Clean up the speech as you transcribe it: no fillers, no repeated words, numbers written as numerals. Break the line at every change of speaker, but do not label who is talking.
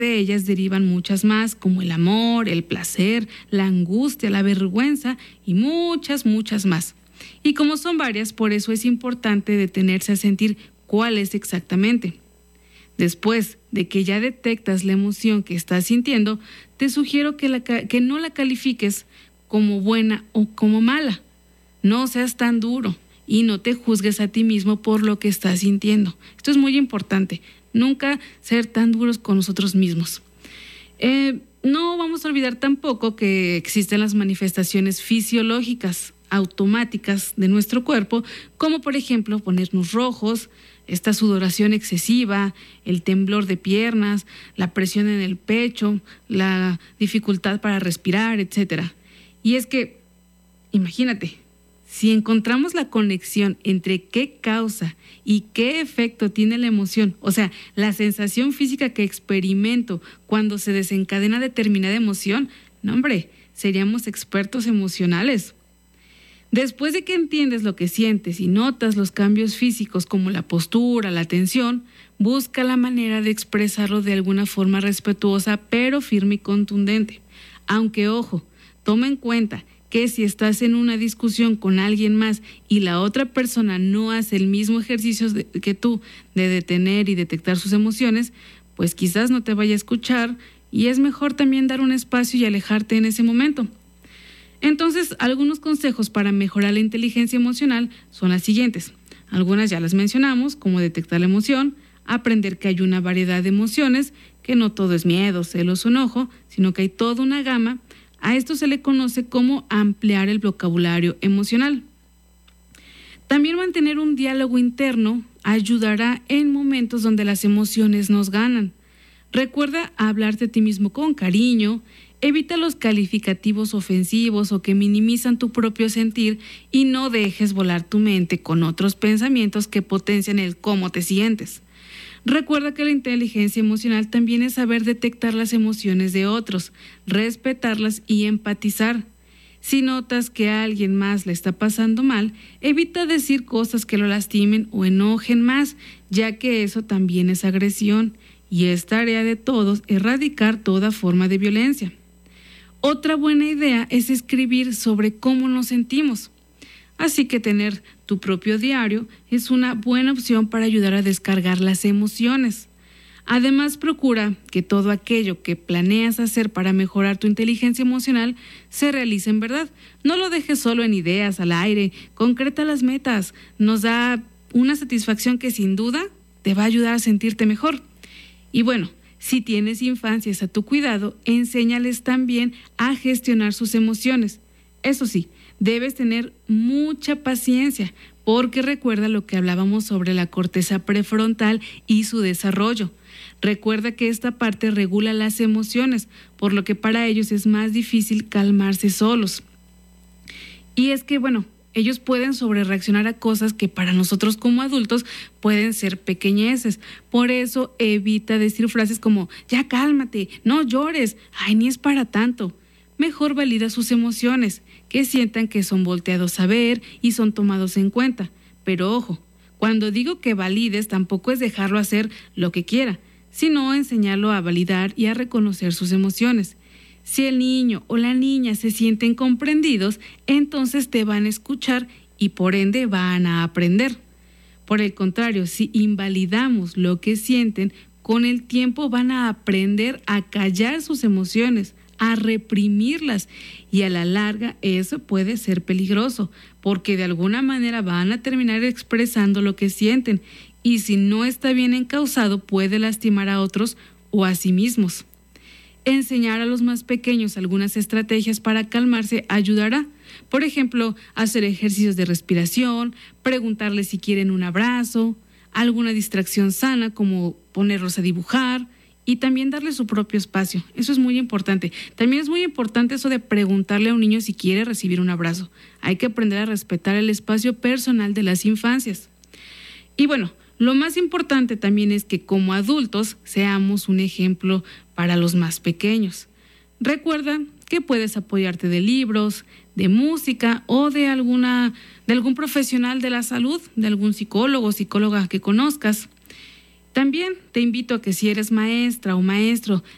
de ellas derivan muchas más, como el amor, el placer, la angustia, la vergüenza y muchas, muchas más. Y como son varias, por eso es importante detenerse a sentir cuál es exactamente. Después de que ya detectas la emoción que estás sintiendo, te sugiero que no la califiques como buena o como mala. No seas tan duro y no te juzgues a ti mismo por lo que estás sintiendo. Esto es muy importante. Nunca ser tan duros con nosotros mismos. No vamos a olvidar tampoco que existen las manifestaciones fisiológicas automáticas de nuestro cuerpo, como por ejemplo ponernos rojos, esta sudoración excesiva, el temblor de piernas, la presión en el pecho, la dificultad para respirar, etc. Y es que, imagínate, si encontramos la conexión entre qué causa y qué efecto tiene la emoción, o sea, la sensación física que experimento cuando se desencadena determinada emoción, no hombre, seríamos expertos emocionales. Después de que entiendes lo que sientes y notas los cambios físicos como la postura, la tensión, busca la manera de expresarlo de alguna forma respetuosa, pero firme y contundente. Aunque, ojo, toma en cuenta que si estás en una discusión con alguien más y la otra persona no hace el mismo ejercicio que tú de detener y detectar sus emociones, pues quizás no te vaya a escuchar y es mejor también dar un espacio y alejarte en ese momento. Entonces, algunos consejos para mejorar la inteligencia emocional son las siguientes. Algunas ya las mencionamos, como detectar la emoción, aprender que hay una variedad de emociones, que no todo es miedo, celos o enojo, sino que hay toda una gama. A esto se le conoce como ampliar el vocabulario emocional. También mantener un diálogo interno ayudará en momentos donde las emociones nos ganan. Recuerda hablarte a ti mismo con cariño, evita los calificativos ofensivos o que minimizan tu propio sentir y no dejes volar tu mente con otros pensamientos que potencian el cómo te sientes. Recuerda que la inteligencia emocional también es saber detectar las emociones de otros, respetarlas y empatizar. Si notas que a alguien más le está pasando mal, evita decir cosas que lo lastimen o enojen más, ya que eso también es agresión y es tarea de todos erradicar toda forma de violencia. Otra buena idea es escribir sobre cómo nos sentimos. Así que tener tu propio diario es una buena opción para ayudar a descargar las emociones. Además, procura que todo aquello que planeas hacer para mejorar tu inteligencia emocional se realice en verdad. No lo dejes solo en ideas al aire, concreta las metas. Nos da una satisfacción que sin duda te va a ayudar a sentirte mejor. Y bueno, si tienes infancias a tu cuidado, enséñales también a gestionar sus emociones. Eso sí, debes tener mucha paciencia, porque recuerda lo que hablábamos sobre la corteza prefrontal y su desarrollo. Recuerda que esta parte regula las emociones, por lo que para ellos es más difícil calmarse solos. Y es que, ellos pueden sobrereaccionar a cosas que para nosotros como adultos pueden ser pequeñeces. Por eso evita decir frases como, ya cálmate, no llores, ay, ni es para tanto. Mejor valida sus emociones, que sientan que son volteados a ver y son tomados en cuenta. Pero ojo, cuando digo que valides tampoco es dejarlo hacer lo que quiera, sino enseñarlo a validar y a reconocer sus emociones. Si el niño o la niña se sienten comprendidos, entonces te van a escuchar y por ende van a aprender. Por el contrario, si invalidamos lo que sienten, con el tiempo van a aprender a callar sus emociones, a reprimirlas y a la larga eso puede ser peligroso porque de alguna manera van a terminar expresando lo que sienten y si no está bien encauzado puede lastimar a otros o a sí mismos. Enseñar a los más pequeños algunas estrategias para calmarse ayudará. Por ejemplo, hacer ejercicios de respiración, preguntarles si quieren un abrazo, alguna distracción sana como ponerlos a dibujar y también darles su propio espacio. Eso es muy importante. También es muy importante eso de preguntarle a un niño si quiere recibir un abrazo. Hay que aprender a respetar el espacio personal de las infancias. Y lo más importante también es que como adultos seamos un ejemplo para los más pequeños. Recuerda que puedes apoyarte de libros, de música o de algún profesional de la salud, de algún psicólogo o psicóloga que conozcas. También te invito a que si eres maestra o maestro